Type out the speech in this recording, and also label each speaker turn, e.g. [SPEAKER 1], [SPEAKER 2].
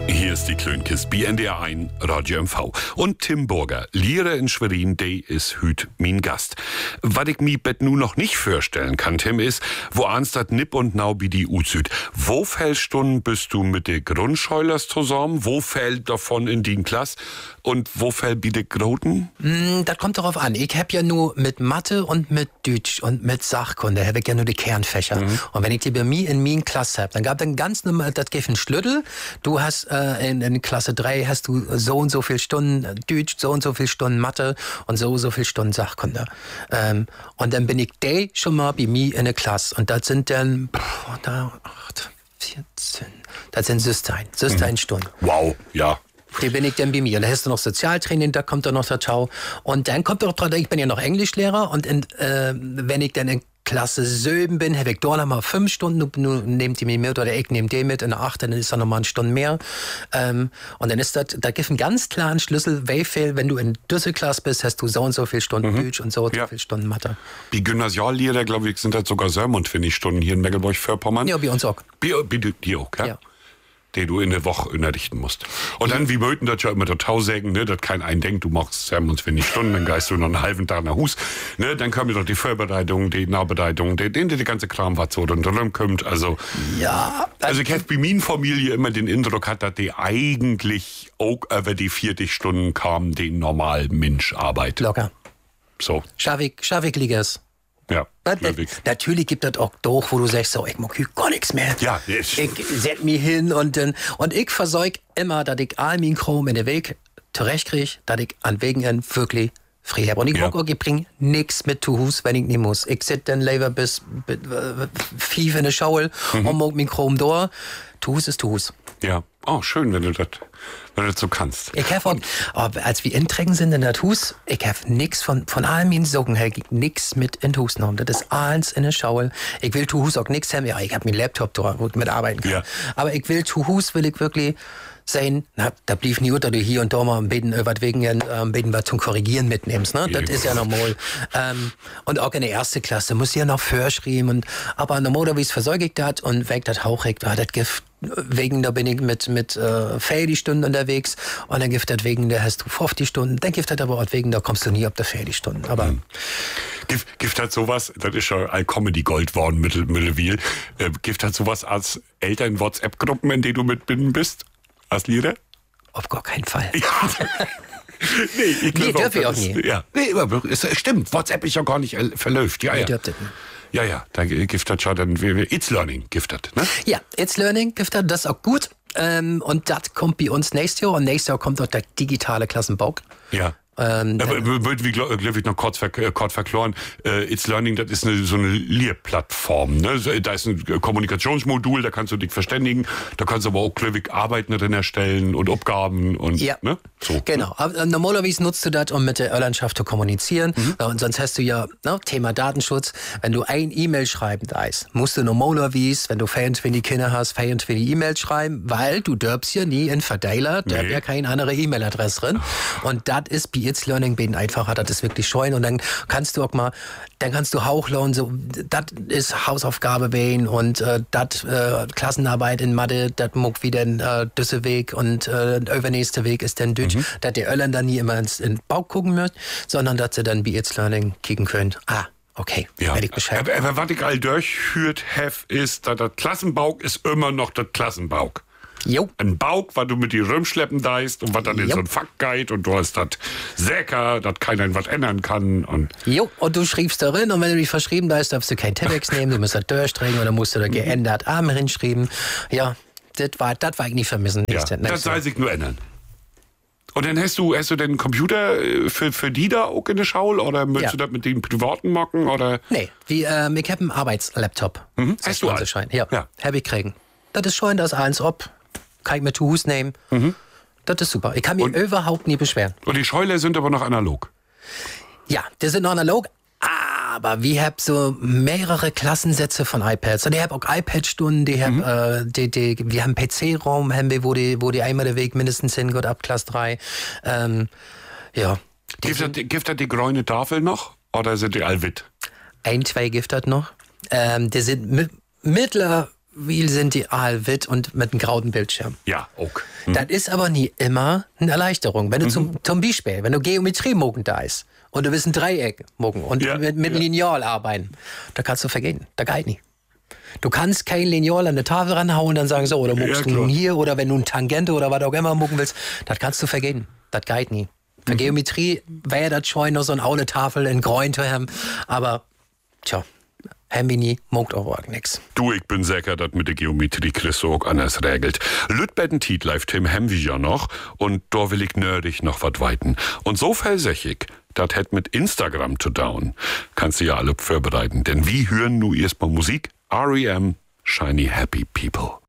[SPEAKER 1] Hier ist die Klönkis, BNDR 1, Radio MV. Und Tim Burger, Lehrer in Schwerin, der ist hüt mein Gast. Was ich mir bet nu noch nicht vorstellen kann, Tim, ist, wo anstat Nipp und Nau wie die Uzüd. Wo fällt Stunden bist du mit de Grundschulers zusammen? Wo fällt davon in die Klasse? Und wo fällt wie de Groten?
[SPEAKER 2] Das kommt darauf an. Ich hab ja nur mit Mathe und mit Deutsch und mit Sachkunde, hab ich ja nur die Kernfächer. Und wenn ich die bei mir in meinen Klasse hab, dann gab dann ganz normal, das gibt ein Schlüssel. Du hast in Klasse 3 hast du so und so viel Stunden Deutsch, so und so viel Stunden Mathe und so viel Stunden Sachkunde. Und dann bin ich da schon mal bei mir in der Klasse. Und das sind dann 8, 14, das sind 16 Stunden.
[SPEAKER 1] Wow, ja.
[SPEAKER 2] Die bin ich dann bei mir. Und da hast du noch Sozialtraining, da kommt dann noch der Tau. Und dann kommt auch dran, ich bin ja noch Englischlehrer und wenn ich dann in Klasse 7 bin, habe ich da noch mal 5 Stunden, nun nehmt die mir mit oder ich nehme den mit, in der 8, dann ist da noch mal eine Stunde mehr. Und dann ist das, da gibt einen ganz klaren Schlüssel, wie viel, wenn du in diese Klasse bist, hast du so und so viele Stunden Deutsch und so viel Stunden Mathe.
[SPEAKER 1] Die Gymnasiallehrer, glaube ich, sind das sogar 27 Stunden hier in Mecklenburg-Vorpommern.
[SPEAKER 2] Ja, bei uns auch.
[SPEAKER 1] Bei dir auch, ja?
[SPEAKER 2] Ja.
[SPEAKER 1] Den du in der Woche unterrichten musst. Und dann, wie möchten das ja immer total sagen, ne, dass kein einen denkt, du machst 27 Stunden, dann geist du noch einen halben Tag nach Hus, ne, dann kommen doch die Vorbereitung, die Nachbereitung, die ganze Kram, was so dann kommt, also.
[SPEAKER 2] Ja.
[SPEAKER 1] Also ich habe bei meiner Familie immer den Eindruck hat, dass die eigentlich auch über die 40 Stunden kamen, den normalen Mensch arbeitet.
[SPEAKER 2] Locker.
[SPEAKER 1] So.
[SPEAKER 2] Schaff ich Ligas.
[SPEAKER 1] Ja,
[SPEAKER 2] natürlich gibt es auch doch, wo du sagst, so, ich mag gar nichts mehr.
[SPEAKER 1] Ja,
[SPEAKER 2] ich setz mich hin und ich versorg immer, dass ich all mein Kram in den Weg zurechtkriege, dass ich an Wegen wirklich frei habe. Und ich mag auch, ich bring nichts mit zu Hus, wenn ich nicht muss. Ich sit dann lieber bis 5 in der Schaul und mag mein Kram da. Zu Hus ist zu Hus.
[SPEAKER 1] Ja, oh, schön, wenn du das so kannst.
[SPEAKER 2] Ich habe auch, als wir inträgen sind in das Hus, ich habe nix von all meinen Socken her, nix mit in das Hus genommen. Das ist alles in der Schaul. Ich will zu Hus auch nix haben. Ja, ich habe meinen Laptop da, wo ich mitarbeiten kann. Ja. Aber ich will zu Hus, will ich wirklich sein, da blieb nie unter, du hier und da mal ein bisschen was wegen was zum Korrigieren mitnimmst, ne? Das ist ja normal. Und auch in der ersten Klasse muss ja noch vorschreiben aber normalerweise versorge ich das und weg das hauchig, das Gift wegen, da bin ich mit 40 Stunden unterwegs und dann gibt das wegen, da hast du 50 Stunden, dann gibt das aber auch wegen, da kommst du nie auf der 40 Stunden, aber
[SPEAKER 1] Gibt halt sowas, das ist ja all Comedy Gold worden, Mittelwil, gibt halt sowas als Eltern-WhatsApp-Gruppen, in denen du mitbinden bist? Als Lehrer?
[SPEAKER 2] Auf gar keinen Fall.
[SPEAKER 1] Ja. Nee,
[SPEAKER 2] dürfen wir auch nie.
[SPEAKER 1] Ja. Nee, aber stimmt, WhatsApp ist ja gar nicht verläuft. Ja, ja. Ja, da gibt das schon dann It's Learning gibt das, ne? Ja,
[SPEAKER 2] It's Learning gibt das ist auch gut. Und das kommt bei uns nächstes Jahr. Und nächstes Jahr kommt auch der digitale Klassenbau.
[SPEAKER 1] Ja. Aber wie glaube ich noch kurz verkloren, It's Learning, das ist so eine Lehrplattform. Ne? Da ist ein Kommunikationsmodul, da kannst du dich verständigen, da kannst du aber auch glücklich Arbeiten drin erstellen und Aufgaben und
[SPEAKER 2] ne? So. Genau. Aber normalerweise nutzt du das, um mit der Irlandschaft zu kommunizieren. Und sonst hast du ja Thema Datenschutz. Wenn du ein E-Mail schreiben darfst, musst du normalerweise, wenn du Fans für die Kinder hast, Fans für die E-Mail schreiben, weil du dürfst ja nie in Verteiler, da ja keine andere E-Mail-Adresse drin. Und das ist bei It's Learning bin einfacher, das ist wirklich scheuen und dann kannst du auch mal, dann kannst du hauchlauen, so, das ist Hausaufgabe bei und das Klassenarbeit in Mathe, das muck wie den Düsseweg und übernächste Weg ist dann Deutsch, dass die Öllern dann nie immer in den Bauch gucken müssen, sondern dass sie dann bei It's Learning kicken können. Okay,
[SPEAKER 1] ja. Ich Bescheid. Aber was ich all durchführt habe, ist, dass das Klassenbauch ist immer noch das Klassenbauch.
[SPEAKER 2] Jo.
[SPEAKER 1] Ein Bauch, was du mit dir rumschleppen darfst und was dann in so ein Fakt geht und du hast das Säcker, dass keiner was ändern kann. Und
[SPEAKER 2] du schriebst darin und wenn du dich verschrieben darfst du kein Telex nehmen, du musst das durchstreichen oder musst du da geändert Arme hinschreiben. Ja, das war ich nicht vermissen.
[SPEAKER 1] Das soll sich nur ändern. Und dann hast du den Computer für die da auch in der Schaul oder möchtest du das mit den privaten machen? Oder?
[SPEAKER 2] Nee, ich habe einen Arbeitslaptop.
[SPEAKER 1] Hast du einen?
[SPEAKER 2] Ja, habe ich kriegen. Das ist schon das eins ob. Kann ich mir zu Hus nehmen. Das ist super. Ich kann mich überhaupt nie beschweren.
[SPEAKER 1] Und die Scheuler sind aber noch analog?
[SPEAKER 2] Ja, die sind noch analog. Aber wir haben so mehrere Klassensätze von iPads. Und ich habe auch iPad-Stunden, wir haben PC-Raum, wo die einmal der Weg mindestens hingeht ab Klasse 3.
[SPEAKER 1] Gibt das die grüne Tafel noch? Oder sind die allwitt?
[SPEAKER 2] 2 gibt das noch. Die sind wie sind die aalwit und mit einem grauen Bildschirm.
[SPEAKER 1] Ja, auch.
[SPEAKER 2] Das ist aber nie immer eine Erleichterung. Wenn du zum Beispiel, wenn du Geometrie mogen da ist und du willst ein Dreieck mogen und mit Lineal arbeiten, da kannst du vergehen. Da geht nicht. Du kannst kein Lineal an der Tafel ranhauen und dann sagen so, oder muckst du nun hier oder wenn du ein Tangente oder was auch immer mucken willst, das kannst du vergehen. Das geht nie. Für Geometrie wäre das schon noch so eine aule Tafel in Gräun zu haben, aber tja. Hembini mogt auch nix.
[SPEAKER 1] Du, ich bin sicher, dass mit der Geometrie Chris auch anders regelt. Lütbetten Tiet läuft Tim Hemwi ja noch und da will ich nerdig noch wat weiten. Und so felsig, dat hätt mit Instagram zu down. Kannst du ja alle vorbereiten, denn wie hören nu erstmal Musik? R.E.M. Shiny Happy People.